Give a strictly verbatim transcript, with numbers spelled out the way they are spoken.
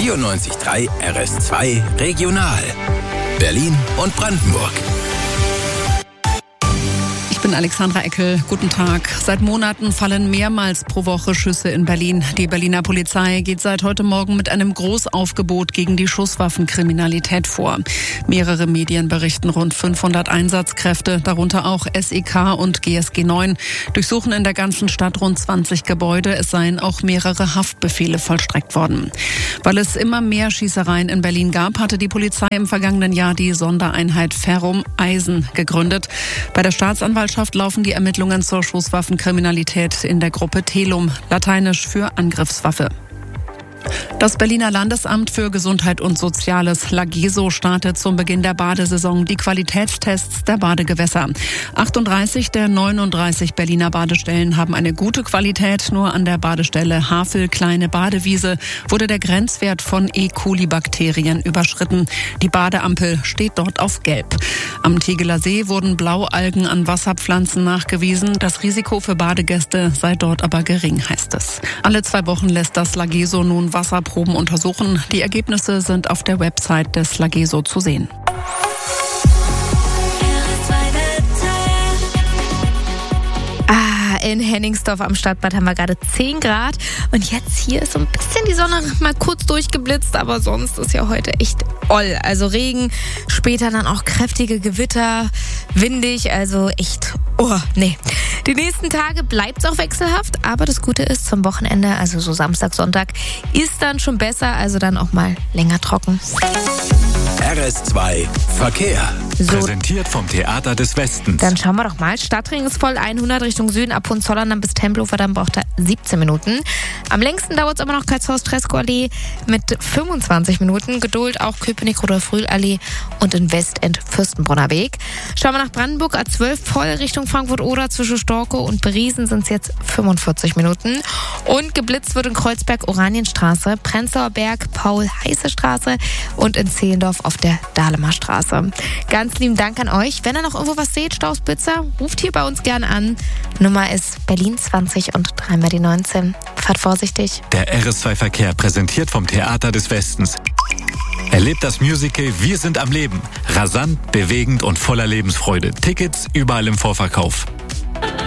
vierundneunzig Komma drei R S zwei Regional. Berlin und Brandenburg. Ich bin Alexandra Eckel. Guten Tag. Seit Monaten fallen mehrmals pro Woche Schüsse in Berlin. Die Berliner Polizei geht seit heute Morgen mit einem Großaufgebot gegen die Schusswaffenkriminalität vor. Mehrere Medien berichten rund fünfhundert Einsatzkräfte, darunter auch S E K und G S G neun, durchsuchen in der ganzen Stadt rund zwanzig Gebäude. Es seien auch mehrere Haftbefehle vollstreckt worden. Weil es immer mehr Schießereien in Berlin gab, hatte die Polizei im vergangenen Jahr die Sondereinheit Ferrum Eisen gegründet. Bei der Staatsanwaltschaft laufen die Ermittlungen zur Schusswaffenkriminalität in der Gruppe Telum, lateinisch für Angriffswaffe. Das Berliner Landesamt für Gesundheit und Soziales, LAGESO, startet zum Beginn der Badesaison die Qualitätstests der Badegewässer. achtunddreißig der neununddreißig Berliner Badestellen haben eine gute Qualität. Nur an der Badestelle Havel Kleine Badewiese wurde der Grenzwert von E. coli-Bakterien überschritten. Die Badeampel steht dort auf Gelb. Am Tegeler See wurden Blaualgen an Wasserpflanzen nachgewiesen. Das Risiko für Badegäste sei dort aber gering, heißt es. Alle zwei Wochen lässt das LAGESO nun Wasserproben untersuchen. Die Ergebnisse sind auf der Website des LAGESO zu sehen. Ah, in Hennigsdorf am Stadtbad haben wir gerade zehn Grad. Und jetzt hier ist so ein bisschen die Sonne mal kurz durchgeblitzt, aber sonst ist ja heute echt oll. Also Regen, später dann auch kräftige Gewitter, windig, also echt, oh, nee. Die nächsten Tage bleibt es auch wechselhaft, aber das Gute ist, zum Wochenende, also so Samstag, Sonntag, ist dann schon besser, also dann auch mal länger trocken. R S zwei Verkehr. So, Präsentiert vom Theater des Westens. dann schauen wir doch mal. Stadtring ist voll, hundert Richtung Süden, ab Hohenzollern bis Tempelhofer, dann braucht er siebzehn Minuten. Am längsten dauert es aber noch Karlshaus-Treskow-Allee mit fünfundzwanzig Minuten. Geduld auch Köpenick-Rudolf-Rühl-Allee und in Westend Fürstenbrunner Weg. Schauen wir nach Brandenburg, A zwölf voll Richtung Frankfurt-Oder, zwischen Storkow und Beriesen sind es jetzt fünfundvierzig Minuten. Und geblitzt wird in Kreuzberg Oranienstraße, Prenzlauer Berg, Paul-Heiße-Straße und in Zehlendorf auf der Dahlemer Straße. Ganz lieben Dank an euch. Wenn ihr noch irgendwo was seht, Staus, Blitzer, ruft hier bei uns gerne an. Nummer ist Berlin zwanzig und dreimal die neunzehn. Fahrt vorsichtig. Der R S zwei Verkehr, präsentiert vom Theater des Westens. Erlebt das Musical Wir sind am Leben. Rasant, bewegend und voller Lebensfreude. Tickets überall im Vorverkauf.